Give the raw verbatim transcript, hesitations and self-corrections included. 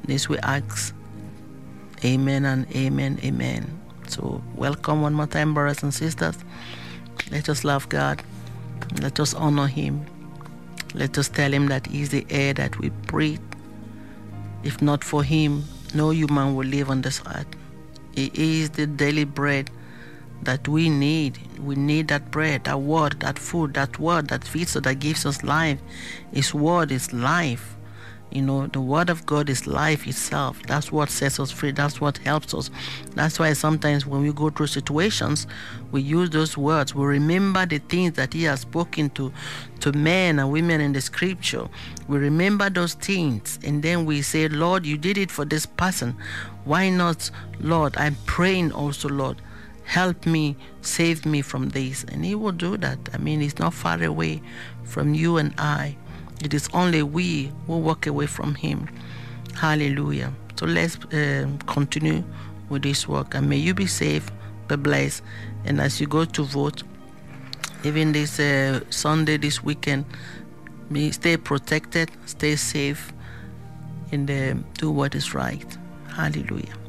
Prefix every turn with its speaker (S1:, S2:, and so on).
S1: This we ask. Amen and amen, amen. So welcome one more time, brothers and sisters. Let us love God. Let us honor Him. Let us tell Him that He is the air that we breathe. If not for Him, no human will live on this earth. He is the daily bread that we need. We need that bread, that word, that food, that word that feeds us, that gives us life. His word is life. You know, the word of God is life itself. That's what sets us free. That's what helps us. That's why sometimes when we go through situations, we use those words. We remember the things that He has spoken to, to men and women in the scripture. We remember those things. And then we say, Lord, you did it for this person. Why not, Lord? I'm praying also, Lord, help me, save me from this. And He will do that. I mean, He's not far away from you and I. It is only we who walk away from Him. Hallelujah. So let's uh, continue with this work. And may you be safe, be blessed. And as you go to vote, even this uh, Sunday, this weekend, may stay protected, stay safe, and uh, do what is right. Hallelujah.